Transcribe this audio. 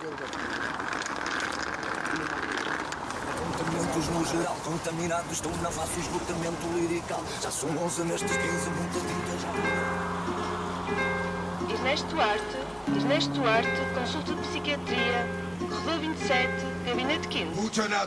Apontamentos no geral, contaminados, estão na face do esgotamento lirical. Já são 11 nestes 15, muita tinta já. Ernesto Duarte, consulta de psiquiatria, Corredor 27, Gabinete 15. Who turned out